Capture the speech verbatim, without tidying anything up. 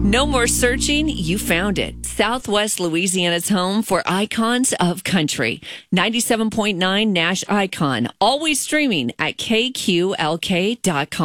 No more searching. You found it. Southwest Louisiana's home for icons of country. ninety-seven point nine Nash Icon. Always streaming at K Q L K dot com.